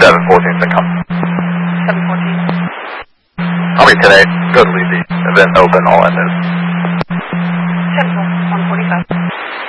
714's income. 714. I'll be today. Go to leave the event open, all that is.